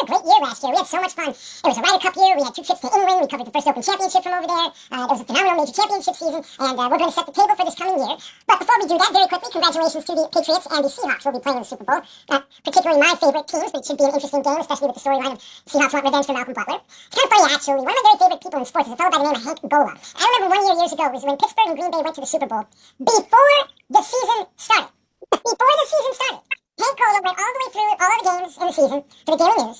a great year last year. We had so much fun. It was a Ryder Cup year. We had 2 trips to England. We covered the first Open Championship from over there. It was a phenomenal major championship season, and we're going to set the table for this coming year. But before we do that, very quickly, congratulations to the Patriots and the Seahawks who will be playing in the Super Bowl. Particularly my favorite teams, but it should be an interesting game, especially with the storyline of Seahawks want revenge for Malcolm Butler. It's kind of funny, actually. One of my very favorite people in sports is a fellow by the name of Hank Gola. I remember one year years ago, it was when Pittsburgh and Green Bay went to the Super Bowl. Before the season started, Hank Gola went all the way through all of the games in the season for the Daily News.